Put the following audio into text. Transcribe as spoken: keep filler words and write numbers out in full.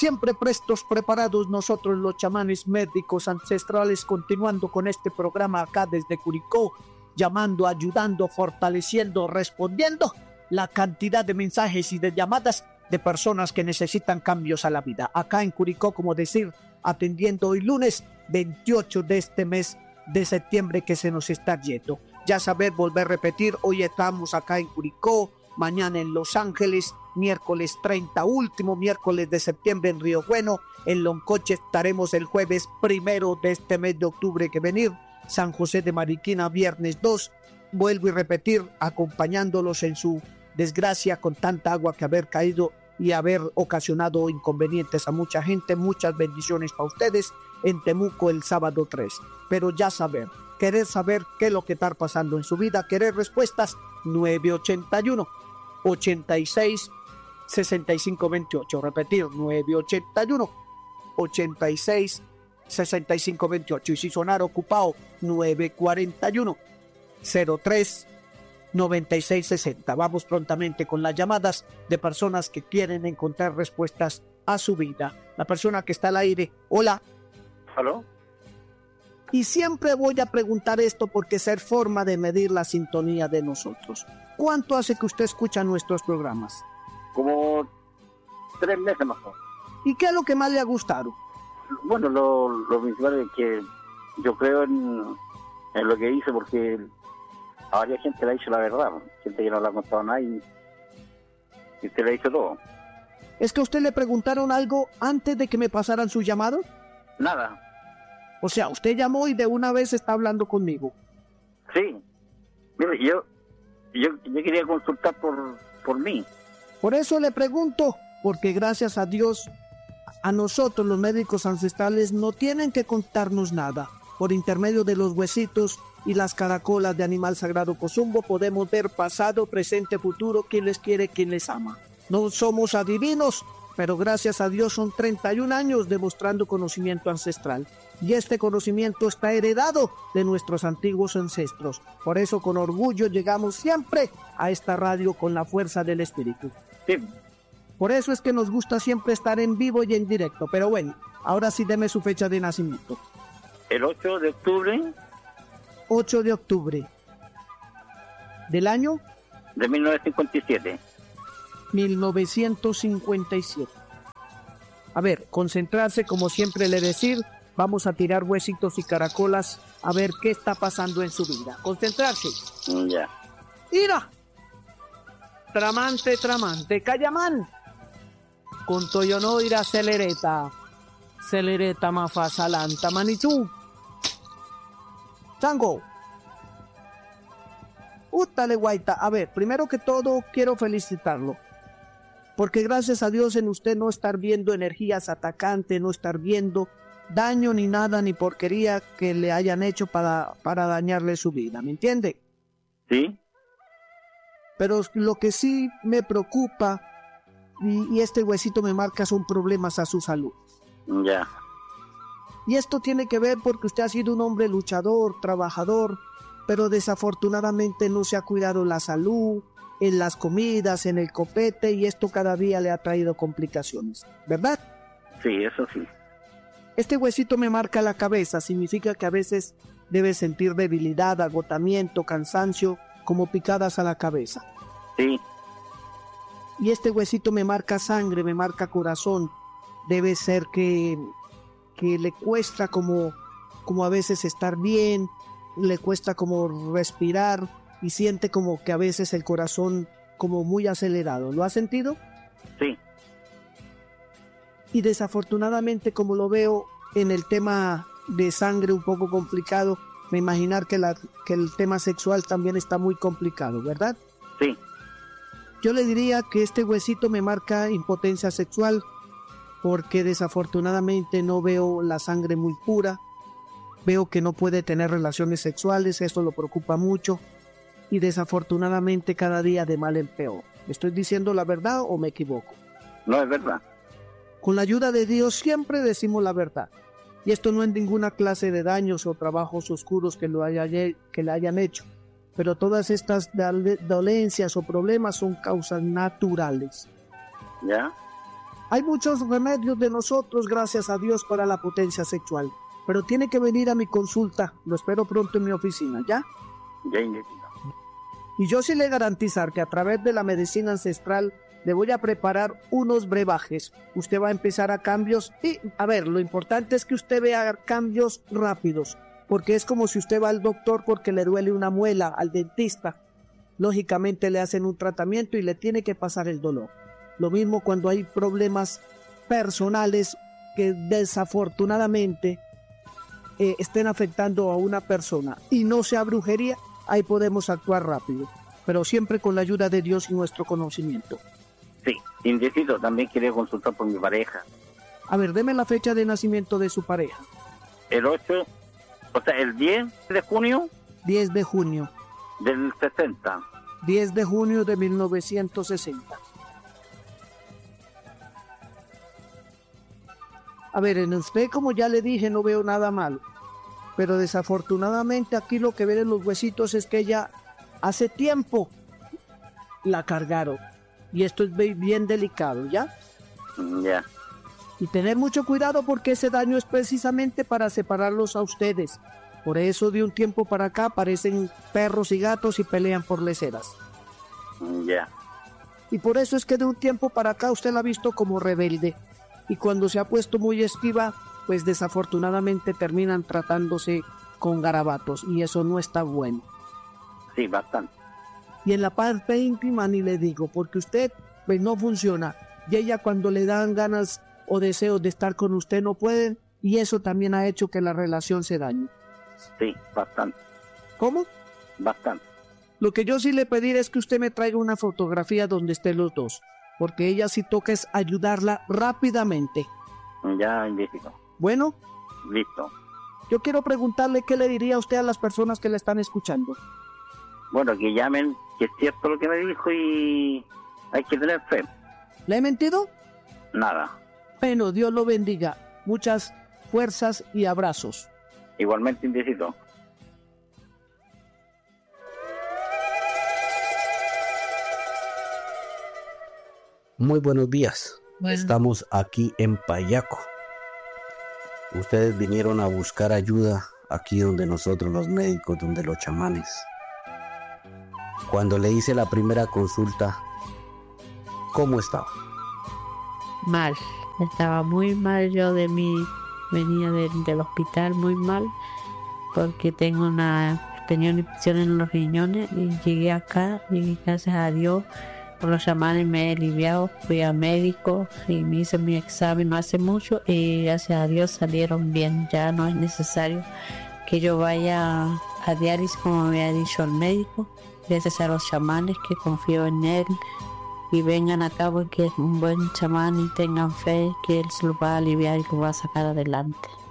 Siempre prestos, preparados nosotros los chamanes médicos ancestrales, continuando con este programa acá desde Curicó, llamando, ayudando, fortaleciendo, respondiendo la cantidad de mensajes y de llamadas de personas que necesitan cambios a la vida. Acá en Curicó, como decir, atendiendo hoy lunes veintiocho de este mes de septiembre que se nos está yendo. Ya saber, volver a repetir, hoy estamos acá en Curicó, mañana en Los Ángeles, miércoles treinta, último miércoles de septiembre en Río Bueno, en Loncoche estaremos el jueves primero de este mes de octubre que venir, San José de Mariquina viernes dos, vuelvo y repetir, acompañándolos en su desgracia con tanta agua que haber caído y haber ocasionado inconvenientes a mucha gente. Muchas bendiciones para ustedes en Temuco el sábado tres. Pero ya saber, querer saber qué es lo que está pasando en su vida, querer respuestas, nueve ochenta y uno, ochenta y seis, sesenta y cinco veintiocho. Repetir, nueve ochenta y uno, ochenta y seis, sesenta y cinco veintiocho. Y si sonar ocupado, nueve cuarenta y uno, cero tres, noventa y seis sesenta. Vamos prontamente con las llamadas de personas que quieren encontrar respuestas a su vida. La persona que está al aire, hola. ¿Aló? Y siempre voy a preguntar esto porque es forma de medir la sintonía de nosotros. ¿Cuánto hace que usted escucha nuestros programas? Como tres meses más o menos. ¿Y qué es lo que más le ha gustado? Bueno, lo, lo principal es que yo creo en, en lo que dice, porque a varias gente le ha dicho la verdad, gente que no le ha contado nada y, y usted le ha dicho todo. ¿Es que a usted le preguntaron algo antes de que me pasaran su llamado? Nada. O sea, usted llamó y de una vez está hablando conmigo. Sí. Mire, yo, yo, yo quería consultar por, por mí. Por eso le pregunto, porque gracias a Dios, a nosotros los médicos ancestrales no tienen que contarnos nada. Por intermedio de los huesitos y las caracolas de animal sagrado Cosumbo podemos ver pasado, presente, futuro, quién les quiere, quién les ama. No somos adivinos, pero gracias a Dios son treinta y un años demostrando conocimiento ancestral. Y este conocimiento está heredado de nuestros antiguos ancestros. Por eso con orgullo llegamos siempre a esta radio con la fuerza del espíritu. Sí. Por eso es que nos gusta siempre estar en vivo y en directo. Pero bueno, ahora sí deme su fecha de nacimiento. El ocho de octubre. ocho de octubre. ¿Del año? De mil novecientos cincuenta y siete. mil novecientos cincuenta y siete. A ver, concentrarse como siempre le decir. Vamos a tirar huesitos y caracolas a ver qué está pasando en su vida. Concentrarse. Ya. ¡Ira! Tramante, tramante, Cayamán. Con Toyono irá celereta. Celereta mafasalanta, manitú. Tango. Útale, guaita. A ver, primero que todo quiero felicitarlo. Porque gracias a Dios en usted no estar viendo energías atacantes, no estar viendo daño ni nada, ni porquería que le hayan hecho para, para dañarle su vida, ¿me entiende? Sí. Pero lo que sí me preocupa, y, y este huesito me marca, son problemas a su salud. Ya. Y esto tiene que ver porque usted ha sido un hombre luchador, trabajador, pero desafortunadamente no se ha cuidado la salud, en las comidas, en el copete, y esto cada día le ha traído complicaciones, ¿verdad? Sí, eso sí. Este huesito me marca la cabeza, significa que a veces debe sentir debilidad, agotamiento, cansancio, como picadas a la cabeza. Sí. Y este huesito me marca sangre, me marca corazón. Debe ser que, que le cuesta como, como a veces estar bien, le cuesta como respirar y siente como que a veces el corazón como muy acelerado. ¿Lo ha sentido? Sí. Y desafortunadamente, como lo veo en el tema de sangre un poco complicado, me imaginar que, la, que el tema sexual también está muy complicado, ¿verdad? Sí. Yo le diría que este huesito me marca impotencia sexual, porque desafortunadamente no veo la sangre muy pura, veo que no puede tener relaciones sexuales, esto lo preocupa mucho, y desafortunadamente cada día de mal en peor. ¿Me estoy diciendo la verdad o me equivoco? No, es verdad. Con la ayuda de Dios siempre decimos la verdad. Y esto no es ninguna clase de daños o trabajos oscuros que, lo haya, que le hayan hecho. Pero todas estas dolencias o problemas son causas naturales. ¿Ya? Hay muchos remedios de nosotros, gracias a Dios, para la potencia sexual. Pero tiene que venir a mi consulta. Lo espero pronto en mi oficina, ¿ya? Ya, indecido. Y yo sí le garantizar que a través de la medicina ancestral le voy a preparar unos brebajes. Usted va a empezar a cambios y, a ver, lo importante es que usted vea cambios rápidos, porque es como si usted va al doctor porque le duele una muela, al dentista. Lógicamente le hacen un tratamiento y le tiene que pasar el dolor. Lo mismo cuando hay problemas personales que desafortunadamente eh, estén afectando a una persona y no sea brujería, ahí podemos actuar rápido, pero siempre con la ayuda de Dios y nuestro conocimiento. Sí, indeciso, también quería consultar por mi pareja. A ver, deme la fecha de nacimiento de su pareja. El ocho, o sea, el diez de junio diez de junio. del sesenta. diez de junio de mil novecientos sesenta. A ver, en usted, como ya le dije, no veo nada malo. Pero desafortunadamente aquí lo que ven en los huesitos es que ella hace tiempo la cargaron. Y esto es bien delicado, ¿ya? Ya. Y tener mucho cuidado porque ese daño es precisamente para separarlos a ustedes. Por eso de un tiempo para acá aparecen perros y gatos y pelean por leceras. Ya. Y por eso es que de un tiempo para acá usted la ha visto como rebelde. Y cuando se ha puesto muy esquiva, pues desafortunadamente terminan tratándose con garabatos. Y eso no está bueno. Sí, bastante. Y en la parte íntima ni le digo, porque usted pues no funciona. Y ella cuando le dan ganas o deseos de estar con usted no pueden. Y eso también ha hecho que la relación se dañe. Sí, bastante. ¿Cómo? Bastante. Lo que yo sí le pediré es que usted me traiga una fotografía donde estén los dos. Porque ella sí toca es ayudarla rápidamente. Ya, indeciso. Bueno, Listo. yo quiero preguntarle qué le diría a usted a las personas que le están escuchando. Bueno, que llamen, que es cierto lo que me dijo y hay que tener fe. ¿Le he mentido? Nada. Bueno, Dios lo bendiga. Muchas fuerzas y abrazos. Igualmente, indeciso. Muy buenos días. Bueno. Estamos aquí en Payaco. Ustedes vinieron a buscar ayuda aquí donde nosotros los médicos, donde los chamanes. Cuando le hice la primera consulta, ¿cómo estaba? Mal, estaba muy mal yo de mi, venía de- del hospital muy mal porque tengo una, tenía una infección en los riñones y llegué acá y gracias a Dios por los chamanes me he aliviado, fui a médico y me hice mi examen no hace mucho y gracias a Dios salieron bien, ya no es necesario que yo vaya a diálisis como me había dicho el médico, gracias a los chamanes que confío en él y vengan acá porque es un buen chamán y tengan fe que él se lo va a aliviar y lo va a sacar adelante.